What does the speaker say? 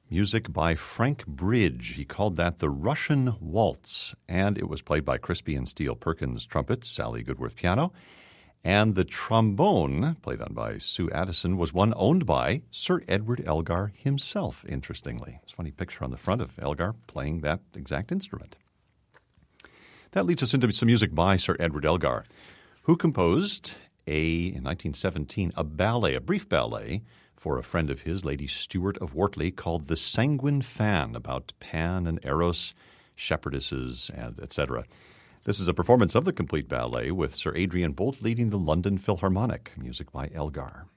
music by Frank Bridge. He called that the Russian Waltz, and it was played by Crispy and Steele Perkins trumpets, Sally Goodworth piano, and the trombone, played on by Sue Addison, was one owned by Sir Edward Elgar himself, interestingly. It's a funny picture on the front of Elgar playing that exact instrument. That leads us into some music by Sir Edward Elgar, who composed in 1917, a ballet, a brief ballet, for a friend of his, Lady Stuart of Wortley, called The Sanguine Fan, about Pan and Eros, shepherdesses, and etc. This is a performance of the complete ballet with Sir Adrian Boult leading the London Philharmonic, music by Elgar.